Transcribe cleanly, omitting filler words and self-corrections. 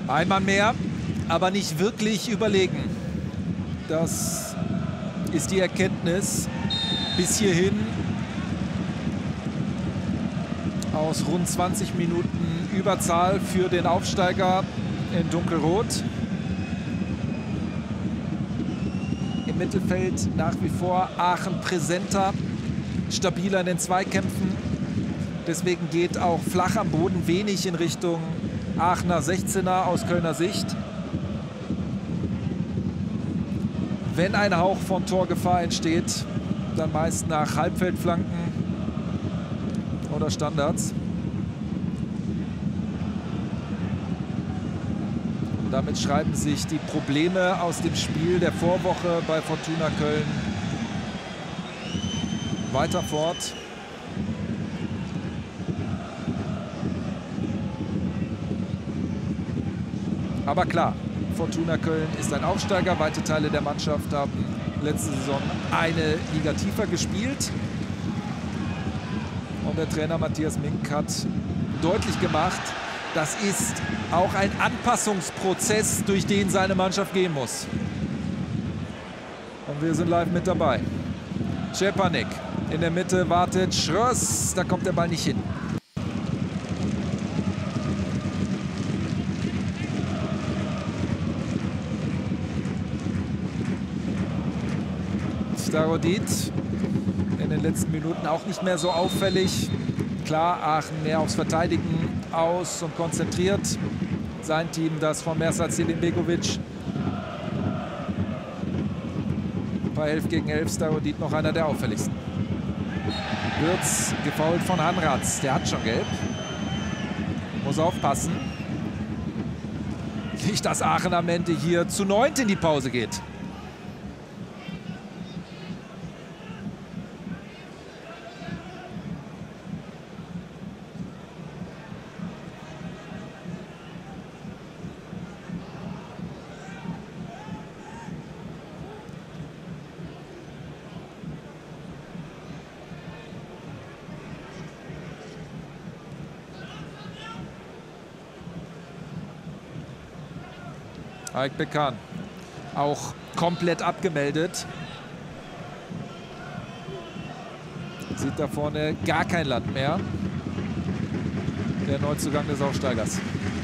Ein Mann mehr, aber nicht wirklich überlegen. Das ist die Erkenntnis bis hierhin aus rund 20 Minuten Überzahl für den Aufsteiger in Dunkelrot. Im Mittelfeld nach wie vor Aachen präsenter, stabiler in den Zweikämpfen. Deswegen geht auch flach am Boden wenig in Richtung Aachener 16er aus Kölner Sicht. Wenn ein Hauch von Torgefahr entsteht, dann meist nach Halbfeldflanken oder Standards. Und damit schreiben sich die Probleme aus dem Spiel der Vorwoche bei Fortuna Köln weiter fort. Aber klar, Fortuna Köln ist ein Aufsteiger. Weite Teile der Mannschaft haben letzte Saison eine Liga tiefer gespielt. Und der Trainer Matthias Mink hat deutlich gemacht, das ist auch ein Anpassungsprozess, durch den seine Mannschaft gehen muss. Und wir sind live mit dabei. Szczepanik in der Mitte wartet Schröss, da kommt der Ball nicht hin. Starodit in den letzten Minuten auch nicht mehr so auffällig. Klar, Aachen mehr aufs Verteidigen aus und konzentriert. Sein Team, das von Mersat Selimbegovic. Bei 11 gegen 11, Starodit noch einer der auffälligsten. Wirtz gefoult von Hanratz. Der hat schon gelb. Muss aufpassen. Nicht, dass Aachen am Ende hier zu 9 in die Pause geht. Aik Bekan auch komplett abgemeldet. Sieht da vorne gar kein Land mehr. Der Neuzugang des Aufsteigers.